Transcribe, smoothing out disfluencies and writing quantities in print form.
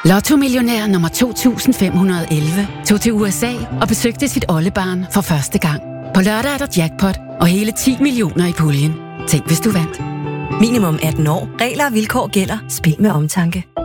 Lotto-millionær nummer 2511 tog til USA og besøgte sit oldebarn for første gang. På lørdag er der jackpot og hele 10 millioner i puljen. Tænk, hvis du vandt. Minimum 18 år. Regler og vilkår gælder. Spil med omtanke.